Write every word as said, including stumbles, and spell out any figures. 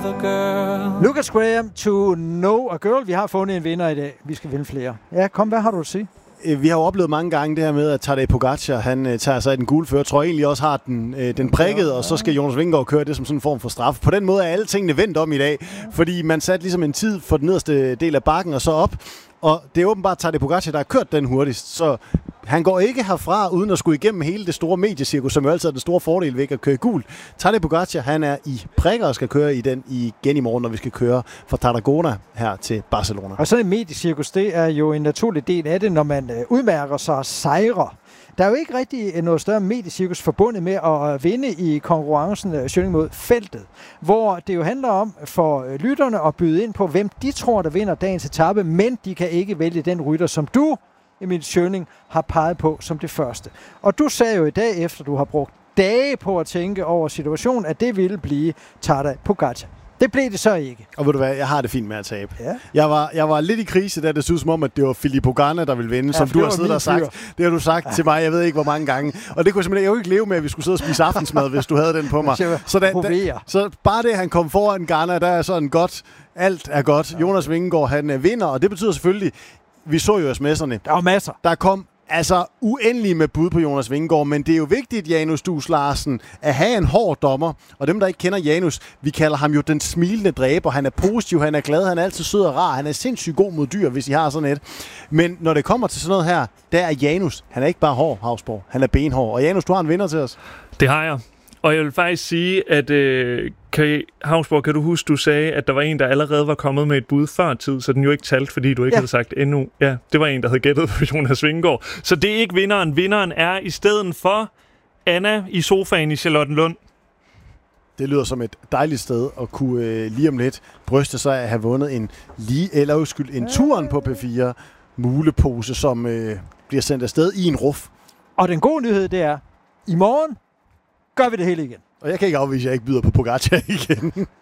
a girl. Lucas Graham, To Know a Girl. Vi har fundet en vinder i dag. Vi skal vinde flere. Ja, kom, hvad har du at sige? Vi har jo oplevet mange gange det her med, at Tadej Pogačar, han uh, tager sig af den gule fører. Jeg tror egentlig også har den, uh, den prikket, og så skal Jonas Vingegaard køre det som sådan en form for straf. På den måde er alle tingene vendt om i dag, fordi man satte ligesom en tid for den nederste del af bakken og så op. Og det er åbenbart Tadej Pogačar, der har kørt den hurtigst, så han går ikke herfra uden at skulle igennem hele det store mediecirkus, som jo altid er den store fordel ved at køre gult. Tadej Pogačar, han er i prikker og skal køre i den igen i morgen, når vi skal køre fra Tarragona her til Barcelona. Og sådan en mediecirkus, det er jo en naturlig del af det, når man øh, udmærker sig og sejrer. Der er jo ikke rigtig noget større mediecirkus forbundet med at vinde i konkurrencen øh, mod feltet, hvor det jo handler om for øh, lytterne at byde ind på, hvem de tror, der vinder dagens etape, men de kan ikke vælge den rytter, som du, Emil Schøning, har peget på som det første. Og du sagde jo i dag, efter du har brugt dage på at tænke over situationen, at det ville blive Tadej Pogačar. Det blev det så ikke. Og ved du hvad, jeg har det fint med at tabe. Ja. Jeg, var, jeg var lidt i krise, da det synes som om, at det var Filippo Ganna, der ville vinde, ja, som du har siddet og sagt. Fyr. Det har du sagt ja. til mig, jeg ved ikke hvor mange gange. Og det kunne simpelthen jeg jo ikke leve med, at vi skulle sidde og spise aftensmad, hvis du havde den på mig. Så, da, da, så bare det, han kom foran Ganna, der er sådan godt. Alt er godt. Ja. Jonas Vingegaard, han vinder, og det betyder selvfølgelig, vi så jo sms'erne. Der var masser. Der kom altså uendelig med bud på Jonas Vingegaard, men det er jo vigtigt, Janus Dus Larsen, at have en hård dommer. Og dem, der ikke kender Janus, vi kalder ham jo den smilende dræber. Han er positiv, han er glad, han er altid sød og rar. Han er sindssygt god mod dyr, hvis I har sådan et. Men når det kommer til sådan noget her, der er Janus. Han er ikke bare hård, Hausborg. Han er benhård. Og Janus, du har en vinder til os. Det har jeg. Og jeg vil faktisk sige, at øh, kan, Hausborg, kan du huske, du sagde, at der var en, der allerede var kommet med et bud før tid, så den jo ikke talt, fordi du ikke ja. havde sagt endnu. Ja, det var en, der havde gættet på Jonas Vingegaard. Så det er ikke vinderen. Vinderen er i stedet for Anna i sofaen i Charlottenlund. Det lyder som et dejligt sted at kunne øh, lige om lidt bryste sig at have vundet en lige eller uskyld en turen på P fire mulepose, som øh, bliver sendt afsted i en ruf. Og den gode nyhed, det er, i morgen gør vi det hele igen. Og jeg kan ikke afvise, at jeg ikke byder på Pogačar igen.